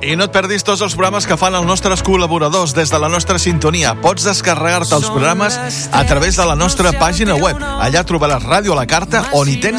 I no et perdis tots els programes que fan els nostres col·laboradors des de la nostra sintonia. Pots descarregar-te els programes a través de la nostra pàgina web. Allà trobaràs Ràdio a la Carta, on hi tens